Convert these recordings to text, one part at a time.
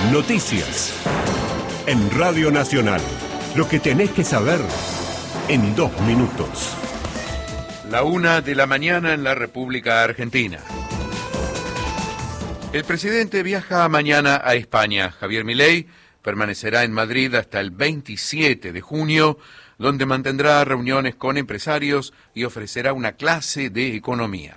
Noticias. En Radio Nacional. Lo que tenés que saber en 2 minutos. La 1 de la mañana en la República Argentina. El presidente viaja mañana a España. Javier Milei permanecerá en Madrid hasta el 27 de junio, donde mantendrá reuniones con empresarios y ofrecerá una clase de economía.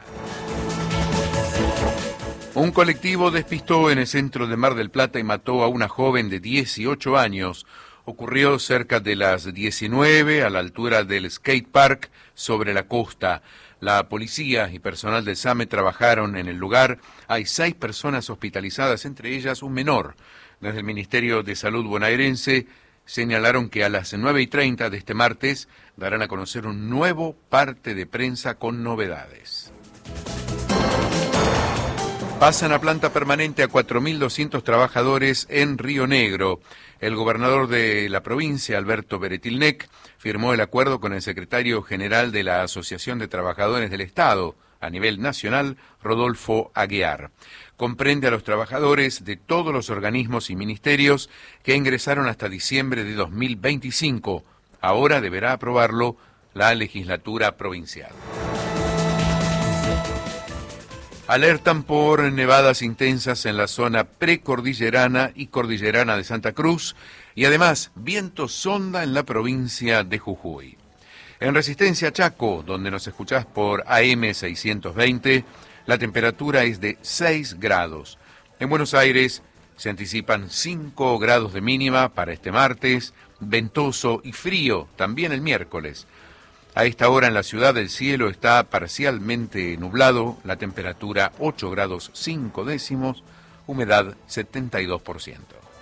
Un colectivo despistó en el centro de Mar del Plata y mató a una joven de 18 años. Ocurrió cerca de las 19, a la altura del skate park sobre la costa. La policía y personal del SAME trabajaron en el lugar. Hay 6 personas hospitalizadas, entre ellas un menor. Desde el Ministerio de Salud bonaerense señalaron que a las 9:30 de este martes darán a conocer un nuevo parte de prensa con novedades. Pasan a planta permanente a 4.200 trabajadores en Río Negro. El gobernador de la provincia, Alberto Beretilnec, firmó el acuerdo con el secretario general de la Asociación de Trabajadores del Estado, a nivel nacional, Rodolfo Aguiar. Comprende a los trabajadores de todos los organismos y ministerios que ingresaron hasta diciembre de 2025. Ahora deberá aprobarlo la legislatura provincial. Alertan por nevadas intensas en la zona precordillerana y cordillerana de Santa Cruz y además viento sonda en la provincia de Jujuy. En Resistencia Chaco, donde nos escuchás por AM 620, la temperatura es de 6 grados. En Buenos Aires se anticipan 5 grados de mínima para este martes, ventoso y frío también el miércoles. A esta hora en la ciudad el cielo está parcialmente nublado, la temperatura 8 grados 5 décimos, humedad 72%.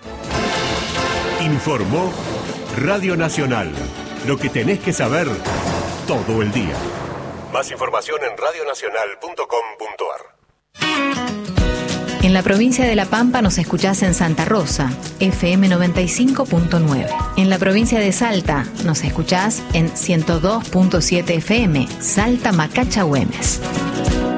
Informó Radio Nacional. Lo que tenés que saber todo el día. Más información en radionacional.com.ar. En la provincia de La Pampa nos escuchás en Santa Rosa, FM 95.9. En la provincia de Salta nos escuchás en 102.7 FM, Salta Macacha Güemes.